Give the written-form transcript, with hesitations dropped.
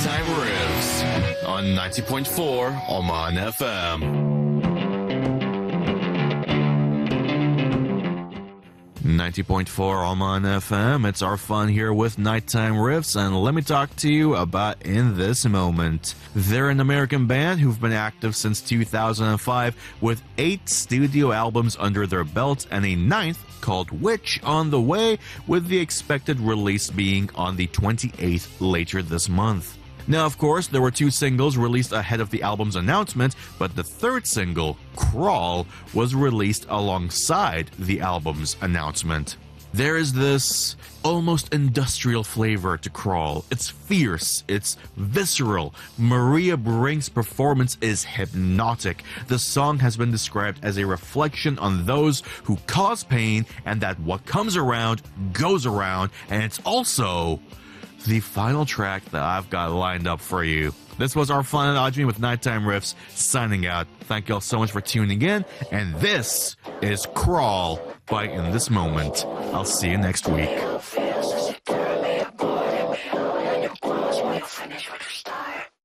Nighttime Riffs on 90.4 Oman FM. 90.4 Oman FM. It's our fun here with Nighttime Riffs, and let me talk to you about In This Moment. They're an American band who've been active since 2005 with 8 studio albums under their belt and a 9th called Witch on the way, with the expected release being on the 28th later this month. Now, of course, there were 2 singles released ahead of the album's announcement, but the 3rd single, Crawl, was released alongside the album's announcement. There is this almost industrial flavor to Crawl. It's fierce, it's visceral. Maria Brink's performance is hypnotic. The song has been described as a reflection on those who cause pain, and that what comes around goes around, and it's also the final track that I've got lined up for you. This was our fun and Ajmi with Nighttime Riffs, signing out. Thank you all so much for tuning in, and this is Crawl by In This Moment. I'll see you next week.